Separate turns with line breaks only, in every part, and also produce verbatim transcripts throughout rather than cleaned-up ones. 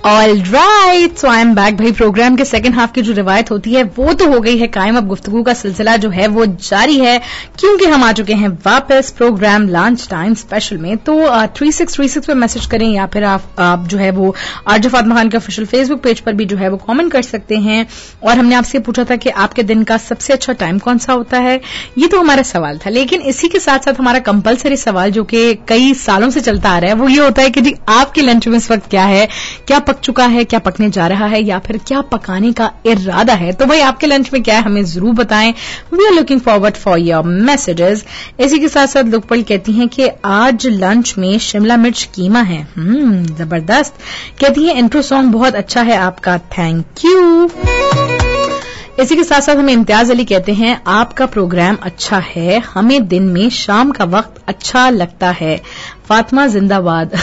All right, so I am back. भाई programme के second half की जो रिवायत होती है वो तो हो गई है कायम। अब गुफ्तगू का सिलसिला जो है वो जारी है, क्योंकि हम आ चुके हैं वापस प्रोग्राम लंच टाइम स्पेशल में। तो थ्री सिक्स थ्री सिक्स पे मैसेज करें या फिर आप, आप जो है वो आरजे फातिमा खान के ऑफिशियल फेसबुक पेज पर भी जो है वो कमेंट कर सकते हैं। और हमने आपसे पूछा था कि आपके दिन का सबसे अच्छा टाइम कौन सा होता है, ये तो हमारा सवाल था। लेकिन इसी के साथ साथ हमारा कंपलसरी सवाल जो कि कई सालों से चलता आ रहा है वो ये होता है कि जी आपके लंच में इस वक्त क्या है, क्या पक चुका है, क्या पकने जा रहा है, या फिर क्या पकाने का इरादा है। तो भाई आपके लंच में क्या है हमें जरूर बताएं। We are looking forward for your messages. इसी के साथ साथ लोकपल कहती हैं कि आज लंच में शिमला मिर्च कीमा है। हम्म जबरदस्त। कहती है इंट्रो सॉन्ग बहुत अच्छा है आपका, थैंक यू। इसी के साथ साथ हमें इम्तियाज अली कहते हैं आपका प्रोग्राम अच्छा है, हमें दिन में शाम का वक्त अच्छा लगता है। फातिमा जिंदाबाद।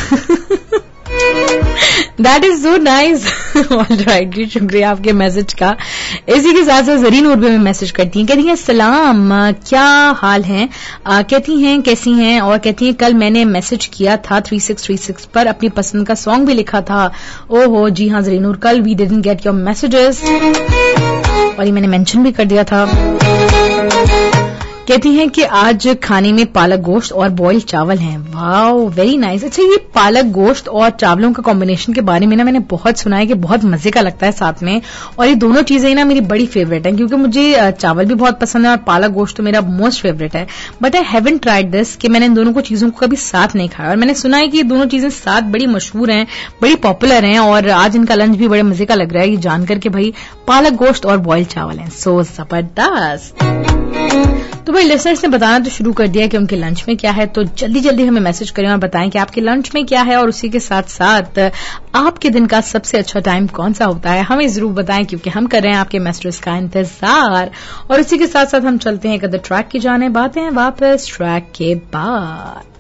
That is so nice. All right जी, शुक्रिया आपके मैसेज का। इसी के साथ साथ जरीन उर्बे में मैसेज करती हैं, कहती हैं सलाम, क्या हाल है, आ, कहती हैं कैसी हैं, और कहती हैं कल मैंने मैसेज किया था थ्री सिक्स थ्री सिक्स पर, अपनी पसंद का सॉन्ग भी लिखा था। ओहो जी हाँ जरीन उर, कल we didn't get your messages और ये मैंने मेंशन भी कर दिया था। कहती हैं कि आज खाने में पालक गोश्त और बॉइल्ड चावल हैं। Wow very nice. अच्छा, ये पालक गोश्त और चावलों का कॉम्बिनेशन के बारे में ना मैंने बहुत सुना है कि बहुत मजे का लगता है साथ में, और ये दोनों चीजें ना मेरी बड़ी फेवरेट हैं, क्योंकि मुझे चावल भी बहुत पसंद है और पालक गोश्त तो मेरा मोस्ट फेवरेट है। But I haven't tried this कि मैंने इन दोनों को चीजों को कभी साथ नहीं खाया, और मैंने सुना है कि ये दोनों चीजें साथ बड़ी मशहूर हैं, बड़ी पॉपुलर हैं, और आज इनका लंच भी बड़े मजे का लग रहा है ये जानकर के भाई पालक गोश्त और बॉइल्ड चावल हैं। सो जबरदस्त। तो भाई लिसनर्स ने बताना तो शुरू कर दिया कि उनके लंच में क्या है, तो जल्दी जल्दी हमें मैसेज करें और बताएं कि आपके लंच में क्या है, और उसी के साथ साथ आपके दिन का सबसे अच्छा टाइम कौन सा होता है हमें जरूर बताएं, क्योंकि हम कर रहे हैं आपके मैसेजेस का इंतजार। और इसी के साथ साथ हम चलते हैं कदर ट्रैक की जाने, बातें हैं वापस ट्रैक के बाद।